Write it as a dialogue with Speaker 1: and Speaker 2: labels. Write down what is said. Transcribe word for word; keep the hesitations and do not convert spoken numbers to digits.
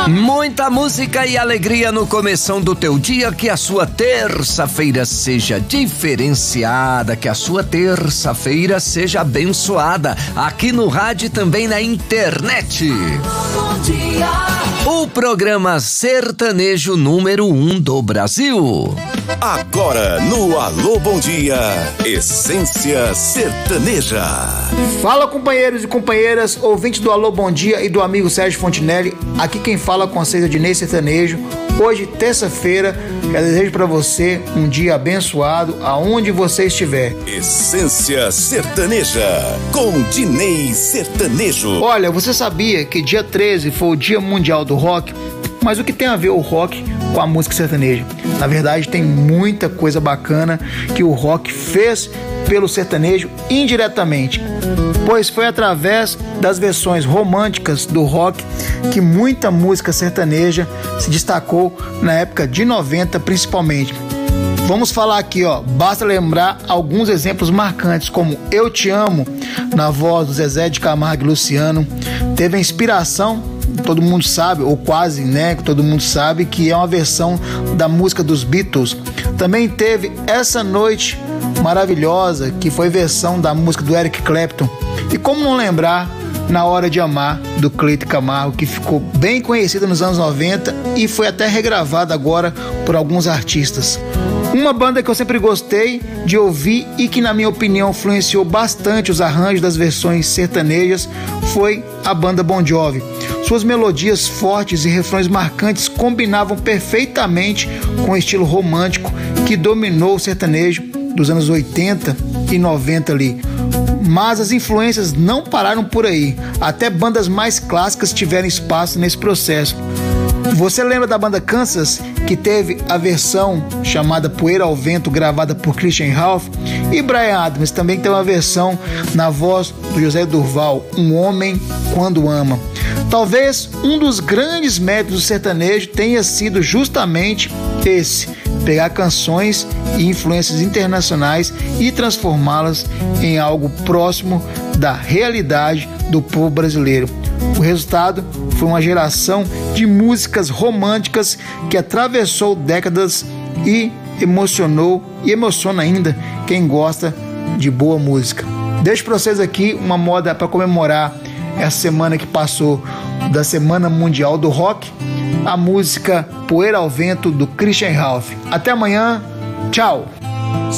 Speaker 1: Muita música e alegria no começão do teu dia, que a sua terça-feira seja diferenciada, que a sua terça-feira seja abençoada, aqui no rádio e também na internet. Bom dia. O programa sertanejo número um do Brasil.
Speaker 2: Agora no Alô Bom Dia, Essência Sertaneja.
Speaker 3: Fala, companheiros e companheiras, ouvintes do Alô Bom Dia e do amigo Sérgio Fontinelli. Aqui quem fala com a César Dinei Sertanejo. Hoje, terça-feira, eu desejo para você um dia abençoado aonde você estiver.
Speaker 2: Essência Sertaneja, com Dinei Sertanejo.
Speaker 3: Olha, você sabia que dia treze foi o Dia Mundial do Rock? Mas o que tem a ver o rock com a música sertaneja? Na verdade, tem muita coisa bacana que o rock fez pelo sertanejo indiretamente, pois foi através das versões românticas do rock que muita música sertaneja se destacou na época de noventa, principalmente. Vamos falar aqui, ó, basta lembrar alguns exemplos marcantes, como Eu Te Amo, na voz do Zezé de Camargo e Luciano. Teve a inspiração, todo mundo sabe, ou quase, né, todo mundo sabe, que é uma versão da música dos Beatles. Também teve Essa Noite Maravilhosa, que foi versão da música do Eric Clapton. E como não lembrar Na Hora de Amar, do Cleiton Camargo, que ficou bem conhecida nos anos noventa e foi até regravada agora por alguns artistas. Uma banda que eu sempre gostei de ouvir e que, na minha opinião, influenciou bastante os arranjos das versões sertanejas foi a banda Bon Jovi. Suas melodias fortes e refrões marcantes combinavam perfeitamente com o estilo romântico que dominou o sertanejo dos anos oitenta e noventa ali. Mas as influências não pararam por aí. Até bandas mais clássicas tiveram espaço nesse processo. Você lembra da banda Kansas, que teve a versão chamada Poeira ao Vento, gravada por Christian Ralph? E Bryan Adams também tem uma versão na voz do José Durval, Um Homem Quando Ama. Talvez um dos grandes méritos do sertanejo tenha sido justamente esse: pegar canções e influências internacionais e transformá-las em algo próximo da realidade do povo brasileiro. O resultado foi uma geração de músicas românticas que atravessou décadas e emocionou e emociona ainda quem gosta de boa música. Deixo para vocês aqui uma moda para comemorar essa semana que passou da Semana Mundial do Rock, a música Poeira ao Vento, do Christian Ralph. Até amanhã, tchau!